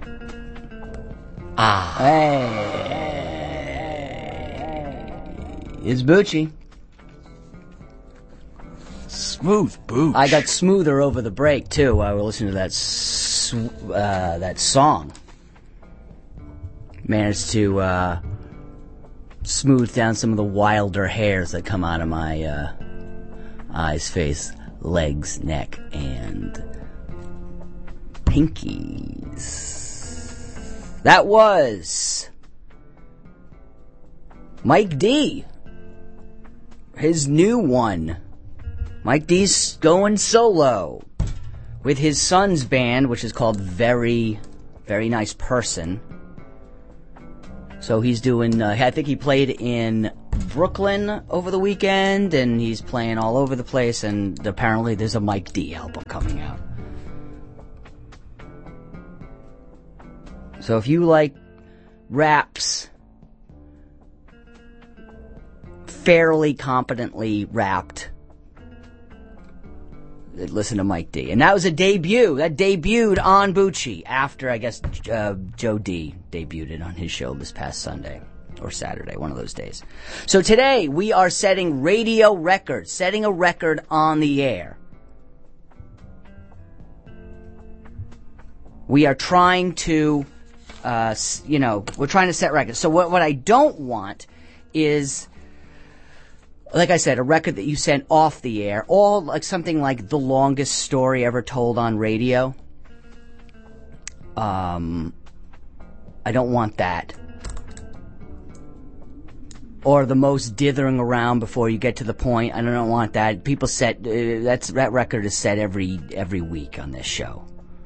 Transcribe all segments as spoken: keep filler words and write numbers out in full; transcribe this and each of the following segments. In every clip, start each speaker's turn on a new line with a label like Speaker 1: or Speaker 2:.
Speaker 1: Ah. Hey. It's Bucci.
Speaker 2: Smooth Booch.
Speaker 1: I got smoother over the break, too, while we were listening to that, sw- uh, that song. Managed to uh, smooth down some of the wilder hairs that come out of my uh, eyes, face, legs, neck, and pinkies. That was Mike D. His new one. Mike D's going solo with his son's band, which is called Very, Very Nice Person. So he's doing, uh, I think he played in Brooklyn over the weekend, and he's playing all over the place, and apparently there's a Mike D album coming out. So if you like raps, fairly competently rapped, listen to Mike D. And that was a debut. That debuted on Bucci after, I guess, uh, Joe D debuted it on his show this past Sunday. Or Saturday, one of those days. So today, we are setting radio records. Setting a record on the air. We are trying to, uh, you know, we're trying to set records. So what, what I don't want is, like I said, a record that you sent off the air, all like something like the longest story ever told on radio. Um, I don't want that. Or the most dithering around before you get to the point. I don't want that. People set uh, that's that record is set every every week on this show.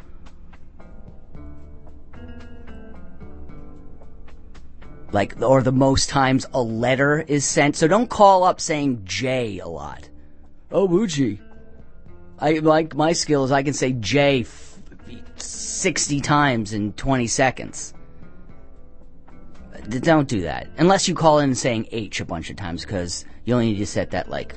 Speaker 1: Like, or the most times a letter is sent. So don't call up saying J a lot. Oh, Bucci. I like my skills. I can say J f- sixty times in twenty seconds. Don't do that. Unless you call in saying H a bunch of times, because you only need to set that, like...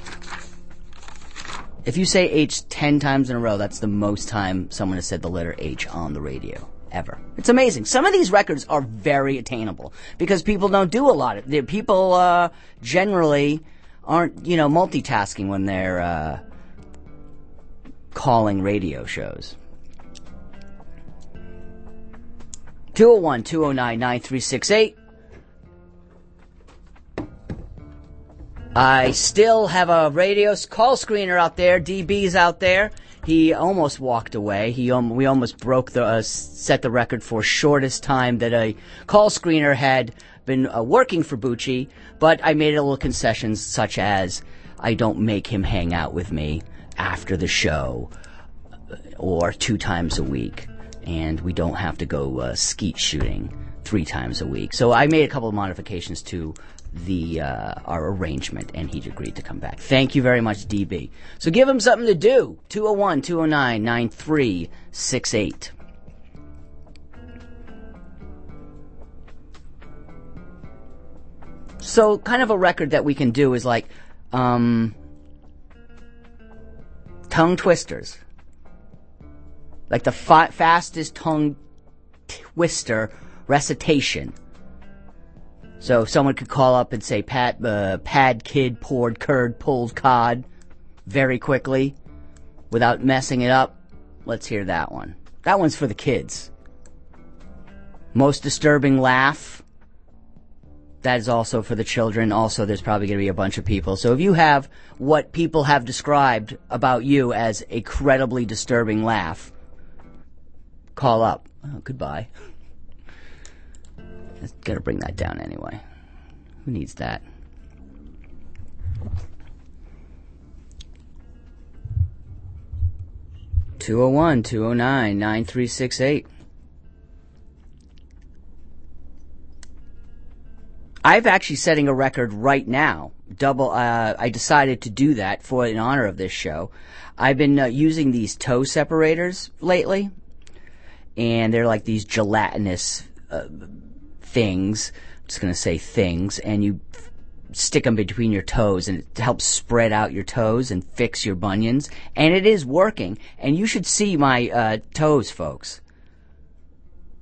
Speaker 1: If you say H ten times in a row, that's the most time someone has said the letter H on the radio. Ever. It's amazing. Some of these records are very attainable because people don't do a lot of people uh generally aren't, you know, multitasking when they're uh calling radio shows. two oh one, two oh nine, nine three six eight. I still have a radio call screener out there. D B's out there. He almost walked away. He um, we almost broke the uh, set the record for shortest time that a call screener had been uh, working for Bucci. But I made a little concessions, such as I don't make him hang out with me after the show or two times a week, and we don't have to go uh, skeet shooting three times a week. So I made a couple of modifications to the uh, our arrangement, and he agreed to come back. Thank you very much, D B. So give him something to do. two oh one, two oh nine, nine three six eight. So kind of a record that we can do is like um, tongue twisters. Like the fa- fastest tongue twister recitation. So if someone could call up and say, Pat, uh, pad kid poured curd pulled cod very quickly without messing it up, let's hear that one. That one's for the kids. Most disturbing laugh, that is also for the children. Also, there's probably going to be a bunch of people. So if you have what people have described about you as a credibly disturbing laugh, call up. Oh, goodbye. Gotta bring that down anyway. Who needs that? two oh one, two oh nine, nine three six eight. I've actually setting a record right now. Double. Uh, I decided to do that for in honor of this show. I've been uh, using these toe separators lately, and they're like these gelatinous Uh, things, I'm just going to say things, and you stick them between your toes, and it helps spread out your toes and fix your bunions, and it is working, and you should see my uh, toes, folks.